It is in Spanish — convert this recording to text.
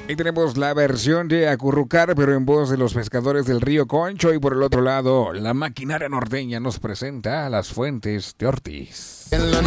Y tenemos la versión de Acurrucar, pero en voz de los pescadores del río Concho. Y por el otro lado, la maquinaria norteña nos presenta Las Fuentes de Ortiz. En la